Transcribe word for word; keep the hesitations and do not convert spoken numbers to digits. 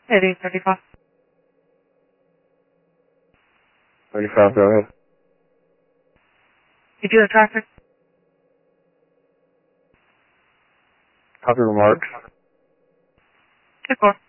Heading thirty-five. thirty-five, go ahead. You do have traffic? Copy remarks. Good four.